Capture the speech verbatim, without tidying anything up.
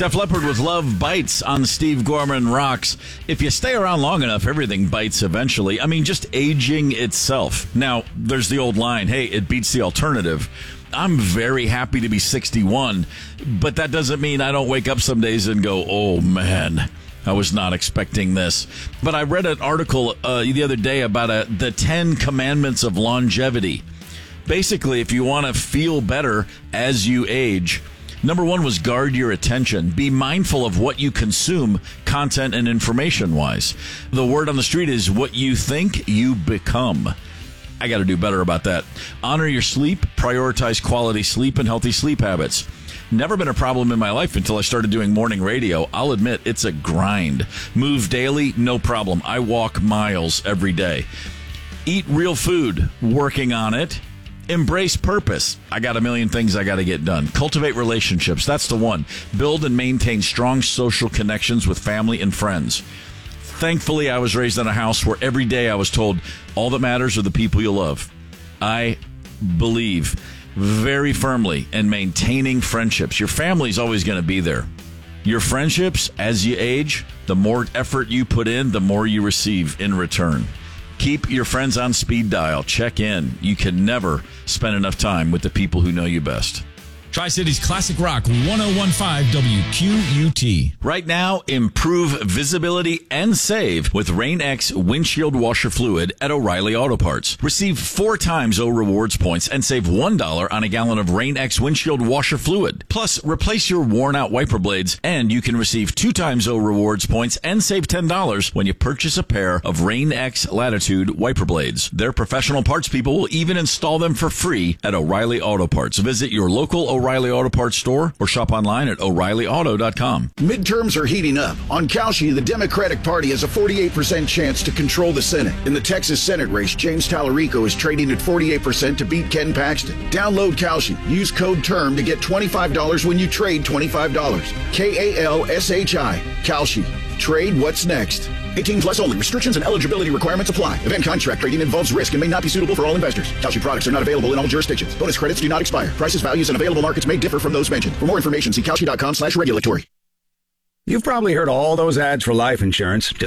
Def Leppard with Love Bites on Steve Gorman Rocks. If you stay around long enough, everything bites eventually. I mean, just aging itself. Now, there's the old line, hey, it beats the alternative. I'm very happy to be sixty-one, but that doesn't mean I don't wake up some days and go, oh, man, I was not expecting this. But I read an article uh, the other day about uh, the ten commandments of longevity. Basically, if you want to feel better as you age, number one was guard your attention. Be mindful of what you consume, content and information-wise. The word on the street is what you think, you become. I got to do better about that. Honor your sleep, prioritize quality sleep and healthy sleep habits. Never been a problem in my life until I started doing morning radio. I'll admit, it's a grind. Move daily, no problem. I walk miles every day. Eat real food, working on it. Embrace purpose. I got a million things I got to get done. Cultivate relationships. That's the one. Build and maintain strong social connections with family and friends. Thankfully, I was raised in a house where every day I was told all that matters are the people you love. I believe very firmly in maintaining friendships. Your family's always going to be there. Your friendships, as you age, the more effort you put in, the more you receive in return. Keep your friends on speed dial. Check in. You can never spend enough time with the people who know you best. Tri-Cities Classic Rock, one oh one point five W Q U T. Right now, improve visibility and save with Rain-X windshield washer fluid at O'Reilly Auto Parts. Receive four times O Rewards points and save one dollar on a gallon of Rain-X windshield washer fluid. Plus, replace your worn-out wiper blades, and you can receive two times O Rewards points and save ten dollars when you purchase a pair of Rain-X Latitude wiper blades. Their professional parts people will even install them for free at O'Reilly Auto Parts. Visit your local O'Reilly O'Reilly Auto Parts store or shop online at O'Reilly Auto dot com. Midterms are heating up. On Kalshi, the Democratic Party has a forty-eight percent chance to control the Senate. In the Texas Senate race, James Tallarico is trading at forty-eight percent to beat Ken Paxton. Download Kalshi. Use code TERM to get twenty-five dollars when you trade twenty-five dollars. K A L S H I. Kalshi. Trade what's next. eighteen plus only. Restrictions and eligibility requirements apply. Event contract trading involves risk and may not be suitable for all investors. Kalshi products are not available in all jurisdictions. Bonus credits do not expire. Prices, values, and available markets may differ from those mentioned. For more information, see Kalshi dot com slash regulatory. You've probably heard all those ads for life insurance.